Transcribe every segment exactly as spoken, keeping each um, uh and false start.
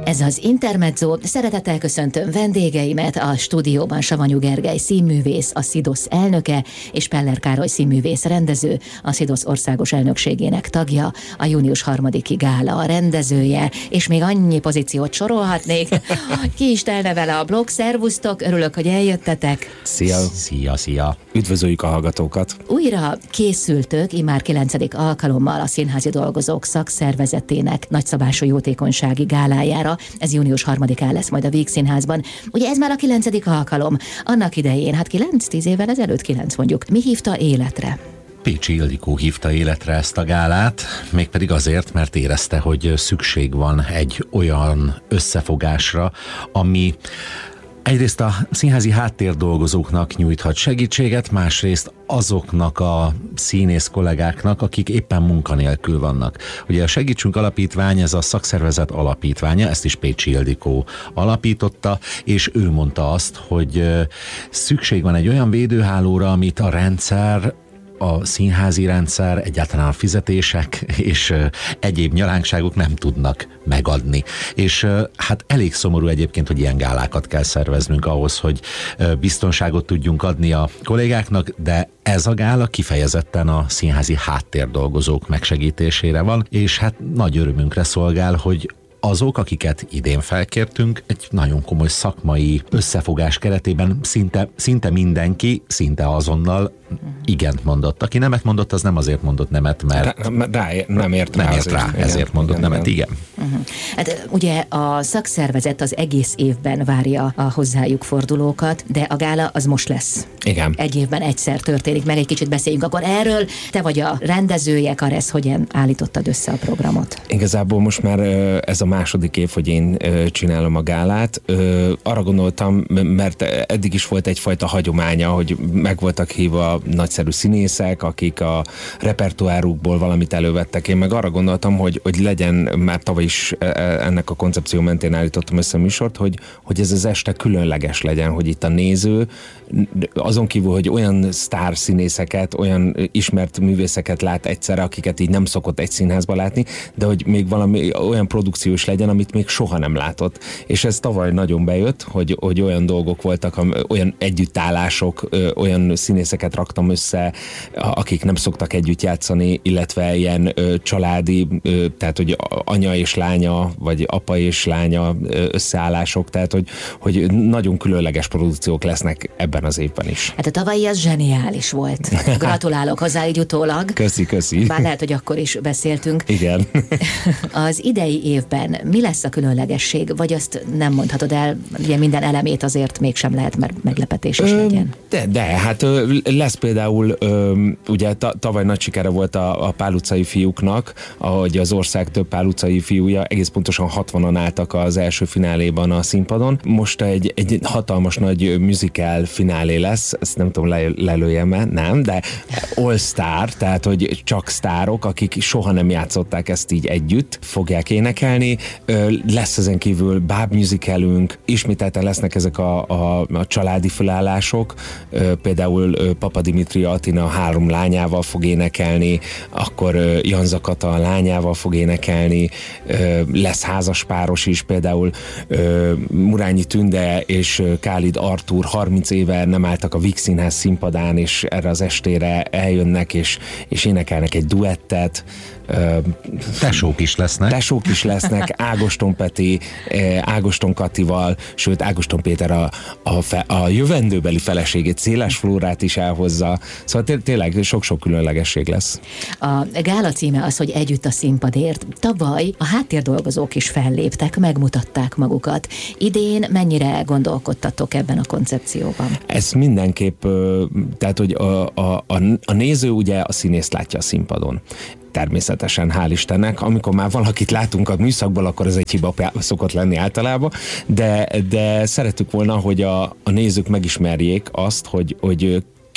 Ez az Intermezzo. Szeretettel köszöntöm vendégeimet, a stúdióban Savanyú Gergely színművész, a SZIDOSZ elnöke, és Peller Károly színművész rendező, a SZIDOSZ országos elnökségének tagja, a június harmadiki gála rendezője, és még annyi pozíciót sorolhatnék. Ki is telne vele a blog. Szervusztok, örülök, hogy eljöttetek. Szia! Szia, szia! Üdvözöljük a hallgatókat! Újra készültök, immár kilencedik alkalommal a Színházi Dolgozók Szakszervezetének nagyszabású jótékonysági gálájára. Ez június harmadikán lesz majd a Víg Színházban. Ugye ez már a kilencedik alkalom. Annak idején, hát kilenc-tíz évvel ezelőtt, kilenc mondjuk. Mi hívta életre? Pécsi Ildikó hívta életre ezt a gálát, mégpedig azért, mert érezte, hogy szükség van egy olyan összefogásra, ami egyrészt a színházi háttérdolgozóknak nyújthat segítséget, másrészt azoknak a színész kollégáknak, akik éppen munkanélkül vannak. Ugye a Segítsünk Alapítvány, ez a szakszervezet alapítványa, ezt is Pécsi Ildikó alapította, és ő mondta azt, hogy szükség van egy olyan védőhálóra, amit a rendszer, a színházi rendszer, egyáltalán a fizetések és egyéb nyalánkságok nem tudnak megadni. És hát elég szomorú egyébként, hogy ilyen gálákat kell szerveznünk ahhoz, hogy biztonságot tudjunk adni a kollégáknak, de ez a gála kifejezetten a színházi háttérdolgozók megsegítésére van, és hát nagy örömünkre szolgál, hogy azok, akiket idén felkértünk, egy nagyon komoly szakmai összefogás keretében szinte, szinte mindenki, szinte azonnal igent mondott. Aki nemet mondott, az nem azért mondott nemet, mert rá, rá, nem ért rá, nem ért rá igen, ezért mondott igen, nemet, igen. igen. Uh-huh. Hát ugye a szakszervezet az egész évben várja a hozzájuk fordulókat, de a gála az most lesz. Igen. Egy évben egyszer történik, meg egy kicsit beszéljünk akkor erről. Te vagy a rendezője, Karesz, hogyan állítottad össze a programot? Igazából most már ez a második év, hogy én csinálom a gálát. Arra gondoltam, mert eddig is volt egyfajta hagyománya, hogy meg voltak hívva nagyszerű színészek, akik a repertoárukból valamit elővettek. Én meg arra gondoltam, hogy, hogy legyen, már tavaly is ennek a koncepció mentén állítottam össze a műsort, hogy, hogy ez az este különleges legyen, hogy itt a néző, azon kívül, hogy olyan sztár színészeket, olyan ismert művészeket lát egyszerre, akiket így nem szokott egy színházba látni, de hogy még valami olyan produkció is legyen, amit még soha nem látott. És ez tavaly nagyon bejött, hogy, hogy olyan dolgok voltak, olyan együttállások, olyan színészeket raktam össze, akik nem szoktak együtt játszani, illetve ilyen családi, tehát hogy anya és lánya, vagy apa és lánya összeállások, tehát hogy, hogy nagyon különleges produkciók lesznek ebben az évben is. Hát a tavalyi az zseniális volt. Gratulálok hozzá így utólag. Köszi, köszi. Bár lehet, hogy akkor is beszéltünk. Igen. Az idei évben mi lesz a különlegesség? Vagy azt nem mondhatod el, ugye minden elemét azért mégsem lehet, mert meglepetés is ö, legyen. De, de, hát ö, lesz például, ö, ugye ta, tavaly nagy sikere volt a, a Pál utcai fiúknak, ahogy az ország több Pál utcai fiúja, egész pontosan hatvanan álltak az első fináléban a színpadon. Most egy, egy hatalmas nagy musical finálé lesz, ezt nem tudom, le, lelőjem-e, nem, de all star, tehát hogy csak sztárok, akik soha nem játszották ezt így együtt, fogják énekelni. Lesz ezen kívül báb musicalünk, ismételten lesznek ezek a, a, a családi felállások, például Papa Dimitria Atina három lányával fog énekelni, akkor Janza Kata lányával fog énekelni, lesz házaspáros is, például Murányi Tünde és Kálid Artúr harminc éve nem álltak a Víg Színház színpadán, és erre az estére eljönnek, és, és énekelnek egy duettet. Tesók is lesznek. Tesók is lesznek, Ágoston Peti, Ágoston Katival, sőt Ágoston Péter a, a, fe, a jövendőbeli feleségét, Széles Flórát is elhozza. Szóval té- tényleg sok-sok különlegesség lesz. A gála címe az, hogy Együtt a színpadért. Tavaly a háttérdolgozók is felléptek, megmutatták magukat. Idén mennyire gondolkodtatok ebben a koncepcióban? Ez mindenképp, tehát hogy a, a, a, a néző ugye a színészt látja a színpadon. Természetesen, hál' Istennek. Amikor már valakit látunk a műszakból, akkor ez egy hiba szokott lenni általában, de, de szerettük volna, hogy a, a nézők megismerjék azt, hogy, hogy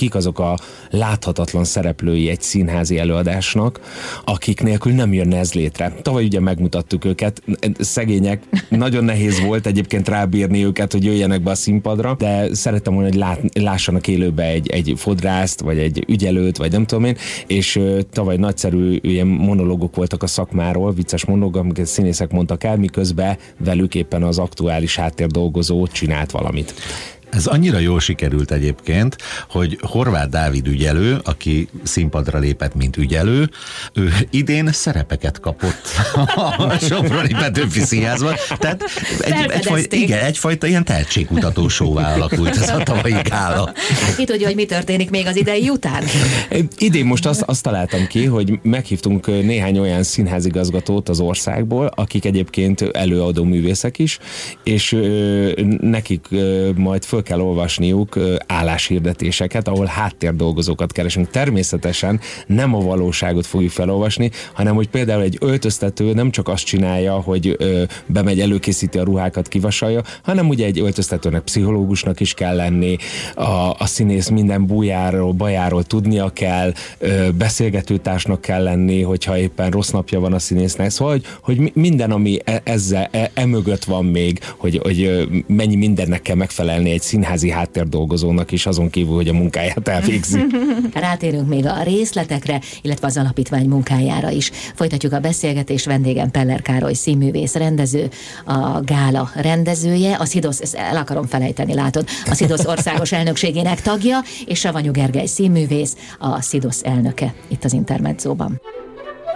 kik azok a láthatatlan szereplői egy színházi előadásnak, akik nélkül nem jönne ez létre. Tavaly ugye megmutattuk őket, szegények, nagyon nehéz volt egyébként rábírni őket, hogy jöjjenek be a színpadra, de szerettem volna, hogy lát, lássanak élőbe egy, egy fodrászt, vagy egy ügyelőt, vagy nem tudom én, és uh, tavaly nagyszerű ilyen monológok voltak a szakmáról, vicces monológok, amiket színészek mondtak el, miközben velük éppen az aktuális háttérdolgozó csinált valamit. Ez annyira jól sikerült egyébként, hogy Horváth Dávid ügyelő, aki színpadra lépett, mint ügyelő, ő idén szerepeket kapott a Soproni Petőfi Színházban. Tehát egy, egyfajta, igen, egyfajta ilyen tehetségkutató show-vá alakult ez a tavalyi gála. Ki tudja, hogy mi történik még az idei után? Idén most azt, azt találtam ki, hogy meghívtunk néhány olyan színházigazgatót az országból, akik egyébként előadó művészek is, és ö, nekik ö, majd föl kell olvasniuk álláshirdetéseket, ahol háttérdolgozókat keresünk. Természetesen nem a valóságot fogjuk felolvasni, hanem hogy például egy öltöztető nem csak azt csinálja, hogy ö, bemegy, előkészíti a ruhákat, kivasalja, hanem ugye egy öltöztetőnek pszichológusnak is kell lenni, a, a színész minden bújáról, bajáról tudnia kell, ö, beszélgetőtársnak kell lenni, hogyha éppen rossz napja van a színésznek. Szóval, hogy, hogy minden, ami e, ezzel, e, emögött van még, hogy, hogy mennyi mindennek kell megfelelni egy színházi háttérdolgozónak is, azon kívül, hogy a munkáját elvégzi. Rátérünk még a részletekre, illetve az alapítvány munkájára is. Folytatjuk a beszélgetést, vendégem Peller Károly színművész rendező, a gála rendezője, a SZIDOSZ, ezt el akarom felejteni, látod, a SZIDOSZ országos elnökségének tagja, és Savanyú Gergely színművész, a SZIDOSZ elnöke itt az Intermedzóban.